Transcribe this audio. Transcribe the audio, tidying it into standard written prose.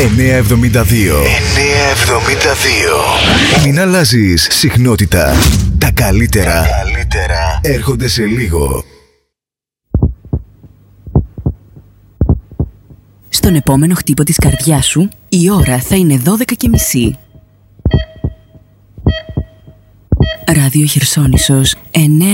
972. Μην αλλάζεις συχνότητα. Τα καλύτερα έρχονται σε λίγο. Στον επόμενο χτύπο της καρδιάς σου, η ώρα θα είναι 12:30. Ράδιο Χερσόνησος 9.